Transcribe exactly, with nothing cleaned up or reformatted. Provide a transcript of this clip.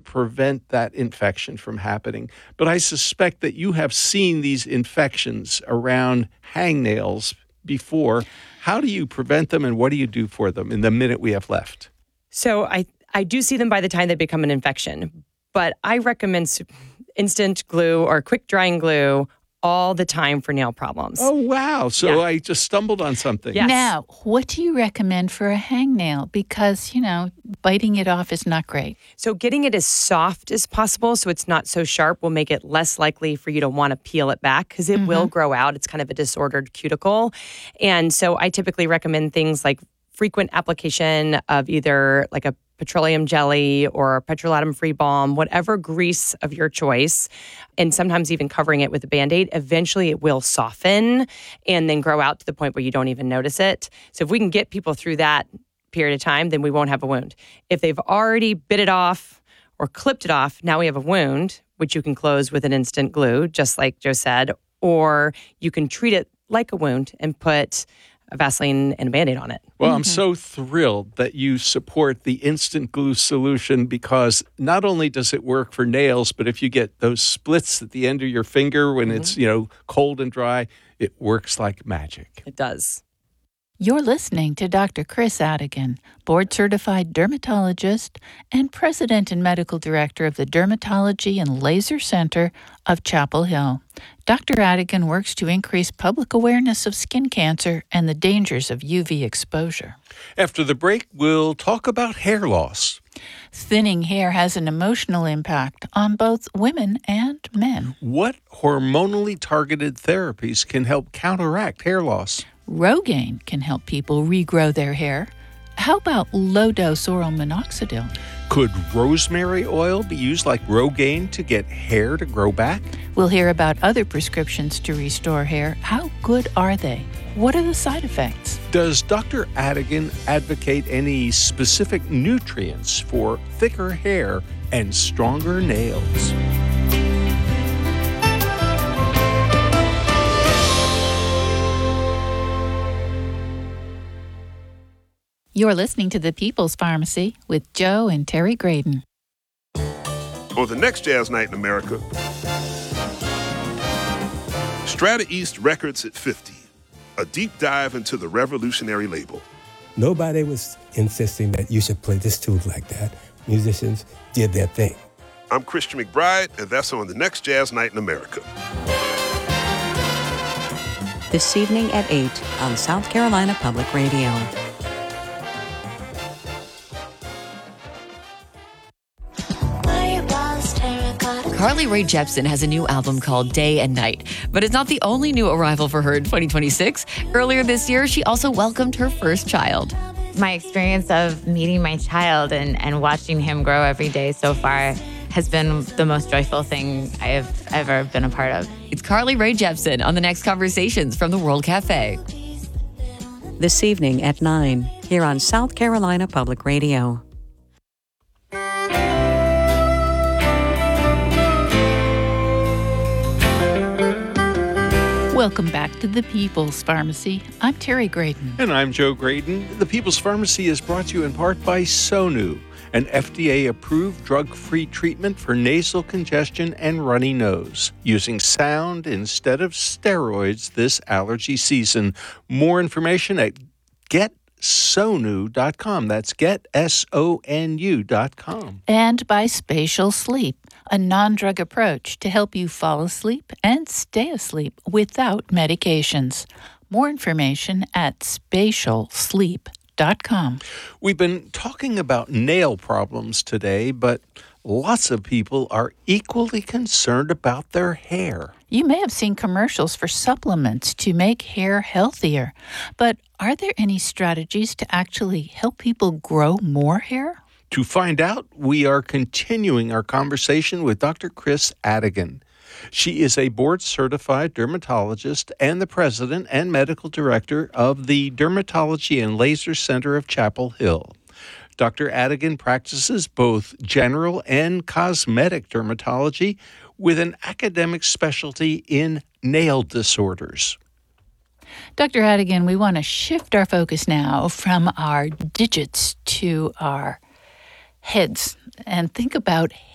prevent that infection from happening. But I suspect that you have seen these infections around hangnails before. How do you prevent them, and what do you do for them in the minute we have left? So I, I do see them by the time they become an infection, but I recommend instant glue or quick drying glue all the time for nail problems. Oh, wow. So Yeah. I just stumbled on something. Yes. Now, what do you recommend for a hangnail? Because, you know, biting it off is not great. So getting it as soft as possible so it's not so sharp will make it less likely for you to want to peel it back because it Mm-hmm. will grow out. It's kind of a disordered cuticle. And so I typically recommend things like frequent application of either like a petroleum jelly or petrolatum-free balm, whatever grease of your choice, and sometimes even covering it with a Band-Aid. Eventually it will soften and then grow out to the point where you don't even notice it. So if we can get people through that period of time, then we won't have a wound. If they've already bit it off or clipped it off, now we have a wound, which you can close with an instant glue, just like Joe said, or you can treat it like a wound and put a Vaseline and a Band-Aid on it. Well, I'm so thrilled that you support the instant glue solution because not only does it work for nails, but if you get those splits at the end of your finger when Mm-hmm. it's, you know, cold and dry, it works like magic. It does. You're listening to Doctor Chris Adigan, board-certified dermatologist and president and medical director of the Dermatology and Laser Center of Chapel Hill. Doctor Adigan works to increase public awareness of skin cancer and the dangers of U V exposure. After the break, we'll talk about hair loss. Thinning hair has an emotional impact on both women and men. What hormonally targeted therapies can help counteract hair loss? Rogaine can help people regrow their hair. How about low-dose oral minoxidil? Could rosemary oil be used like Rogaine to get hair to grow back? We'll hear about other prescriptions to restore hair. How good are they? What are the side effects? Does Doctor Adigan advocate any specific nutrients for thicker hair and stronger nails? You're listening to The People's Pharmacy with Joe and Terry Graydon. On the next Jazz Night in America, Strata East Records at fifty, a deep dive into the revolutionary label. Nobody was insisting that you should play this tune like that. Musicians did their thing. I'm Christian McBride, and that's on the next Jazz Night in America. This evening at eight on South Carolina Public Radio. Carly Rae Jepsen has a new album called Day and Night, but it's not the only new arrival for her in twenty twenty-six. Earlier this year, she also welcomed her first child. My experience of meeting my child and, and watching him grow every day so far has been the most joyful thing I have ever been a part of. It's Carly Rae Jepsen on the next Conversations from the World Cafe. This evening at nine here on South Carolina Public Radio. Welcome back to The People's Pharmacy. I'm Terry Graydon. And I'm Joe Graydon. The People's Pharmacy is brought to you in part by Sonu, an F D A-approved drug-free treatment for nasal congestion and runny nose, using sound instead of steroids this allergy season. More information at get sonu dot com. That's get, S O N U dot com. And by Spatial Sleep, a non-drug approach to help you fall asleep and stay asleep without medications. More information at spatial sleep dot com. We've been talking about nail problems today, but lots of people are equally concerned about their hair. You may have seen commercials for supplements to make hair healthier, but are there any strategies to actually help people grow more hair? To find out, we are continuing our conversation with Doctor Chris Adigan. She is a board-certified dermatologist and the president and medical director of the Dermatology and Laser Center of Chapel Hill. Doctor Adigan practices both general and cosmetic dermatology with an academic specialty in nail disorders. Doctor Adigan, we want to shift our focus now from our digits to our heads and think about